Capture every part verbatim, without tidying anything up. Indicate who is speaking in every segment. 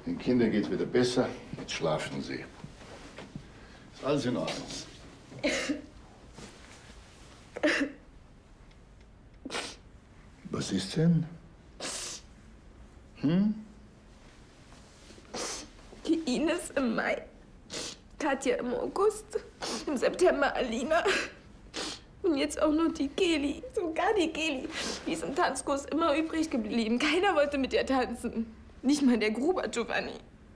Speaker 1: Den Kindern geht's wieder besser. Jetzt schlafen sie. Ist alles in Ordnung. Was ist denn? Hm?
Speaker 2: Die Ines im Mai, Katja im August, im September Alina und jetzt auch noch die Geli, sogar die Geli. Die ist im Tanzkurs immer übrig geblieben. Keiner wollte mit ihr tanzen. Nicht mal der Gruber Giovanni.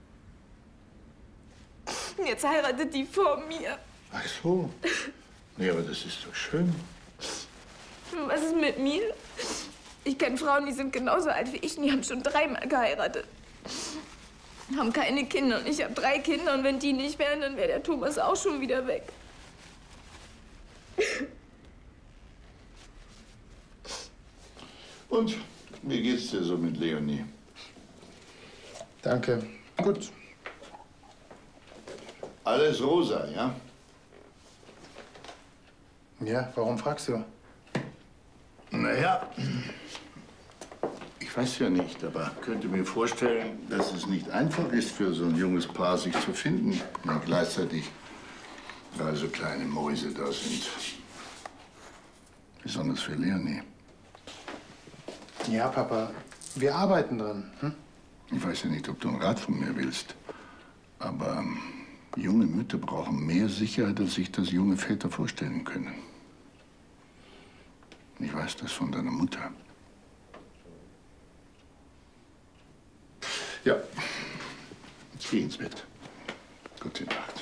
Speaker 2: Und jetzt heiratet die vor mir.
Speaker 1: Ach so. Nee, aber das ist doch schön.
Speaker 2: Und was ist mit mir? Ich kenne Frauen, die sind genauso alt wie ich und die haben schon dreimal geheiratet. Haben keine Kinder und ich habe drei Kinder und wenn die nicht wären, dann wäre der Thomas auch schon wieder weg.
Speaker 1: Und wie geht's dir so mit Leonie?
Speaker 3: Danke. Gut.
Speaker 1: Alles rosa, ja?
Speaker 3: Ja, warum fragst du?
Speaker 1: Naja, ich weiß ja nicht, aber könnte mir vorstellen, dass es nicht einfach ist, für so ein junges Paar sich zu finden, wenn gleichzeitig drei so kleine Mäuse da sind. Besonders für Leonie.
Speaker 3: Ja, Papa, wir arbeiten dran. Hm?
Speaker 1: Ich weiß ja nicht, ob du einen Rat von mir willst, aber ähm, junge Mütter brauchen mehr Sicherheit, als sich das junge Väter vorstellen können. Ich weiß das von deiner Mutter. Ja, jetzt geh ins Bett. Gute Nacht.